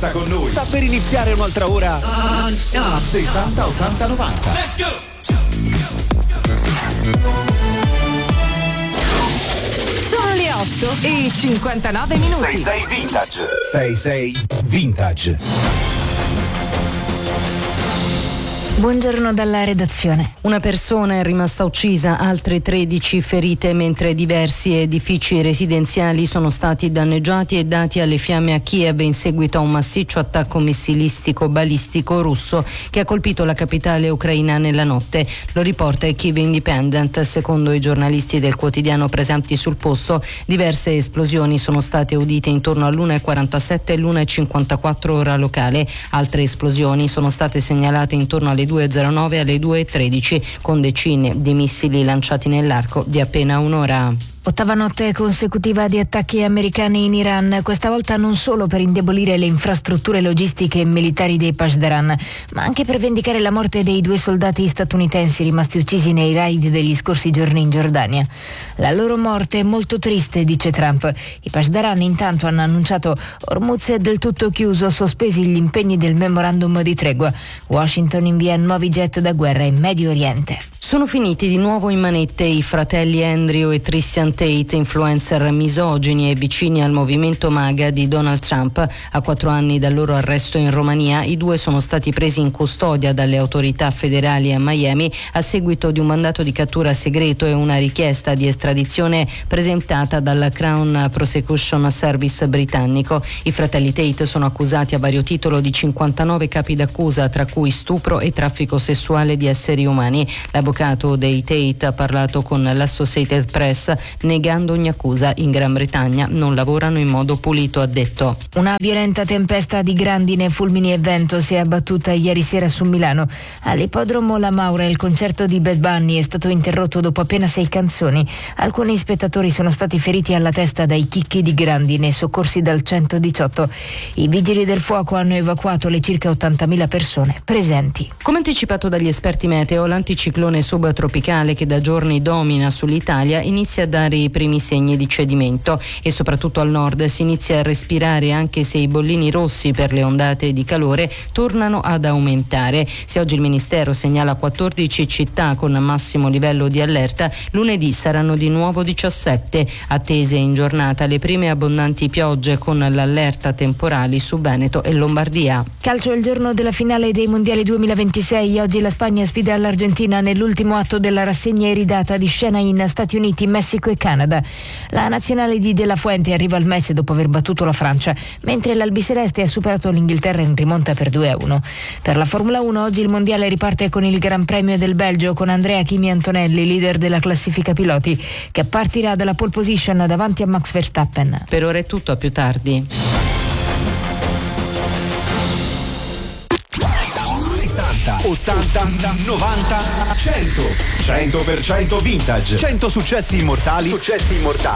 resta con noi. Sta per iniziare un'altra ora. 70, 80, 90. Let's go! Sono le 8:59. 66 Vintage. 66 Vintage. Buongiorno dalla redazione. Una persona è rimasta uccisa, altre 13 ferite, mentre diversi edifici residenziali sono stati danneggiati e dati alle fiamme a Kiev in seguito a un massiccio attacco missilistico balistico russo che ha colpito la capitale ucraina nella notte. Lo riporta il Kiev Independent. Secondo i giornalisti del quotidiano presenti sul posto, diverse esplosioni sono state udite intorno all'1:47 e l'1:54 ora locale. Altre esplosioni sono state segnalate intorno alle 2:09 e alle 2:13 con decine di missili lanciati nell'arco di appena un'ora. Ottava notte consecutiva di attacchi americani in Iran, questa volta non solo per indebolire le infrastrutture logistiche e militari dei Pasdaran, ma anche per vendicare la morte dei 2 soldati statunitensi rimasti uccisi nei raid degli scorsi giorni in Giordania. La loro morte è molto triste, dice Trump. I Pasdaran intanto hanno annunciato Hormuz è del tutto chiuso, sospesi gli impegni del memorandum di tregua. Washington invia nuovi jet da guerra in Medio Oriente. Sono finiti di nuovo in manette i fratelli Andrew e Tristan Tate, influencer misogini e vicini al movimento MAGA di Donald Trump. A 4 anni dal loro arresto in Romania, i 2 sono stati presi in custodia dalle autorità federali a Miami a seguito di un mandato di cattura segreto e una richiesta di estradizione presentata dalla Crown Prosecution Service britannico. I fratelli Tate sono accusati a vario titolo di 59 capi d'accusa, tra cui stupro e traffico sessuale di esseri umani. L'avvocato dei Tate ha parlato con l'Associated Press negando ogni accusa. In Gran Bretagna non lavorano in modo pulito, ha detto. Una violenta tempesta di grandine, fulmini e vento si è abbattuta ieri sera su Milano. All'ippodromo La Maura il concerto di Bad Bunny è stato interrotto dopo appena 6 canzoni. Alcuni spettatori sono stati feriti alla testa dai chicchi di grandine soccorsi dal 118. I vigili del fuoco hanno evacuato le circa 80.000 persone presenti. Come anticipato dagli esperti meteo, l'anticiclone subtropicale che da giorni domina sull'Italia inizia a dare i primi segni di cedimento e soprattutto al nord si inizia a respirare, anche se i bollini rossi per le ondate di calore tornano ad aumentare. Se oggi il Ministero segnala 14 città con massimo livello di allerta, lunedì saranno di nuovo 17. Attese in giornata le prime abbondanti piogge con l'allerta temporali su Veneto e Lombardia. Calcio, il giorno della finale dei mondiali 2026. Oggi la Spagna sfida l'Argentina nell'ultimo atto della rassegna iridata di scena in Stati Uniti, Messico e Canada. La nazionale di De La Fuente arriva al match dopo aver battuto la Francia, mentre l'albiceleste ha superato l'Inghilterra in rimonta per 2-1. Per la Formula 1 oggi il mondiale riparte con il Gran Premio del Belgio con Andrea Kimi Antonelli, leader della classifica piloti, che partirà dalla pole position davanti a Max Verstappen. Per ora è tutto, a più tardi. 80, 90, 100. 100% vintage. 100 successi immortali.